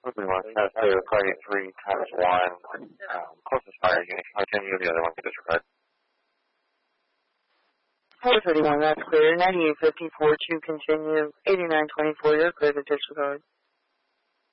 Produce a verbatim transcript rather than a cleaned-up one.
Everyone has to play three times one. Um, closest fire unit can continue, the other one can disregard. four thirty-one, that's clear. ninety-eight fifty-four to continue. eighty-nine twenty-four, you're clear to disregard.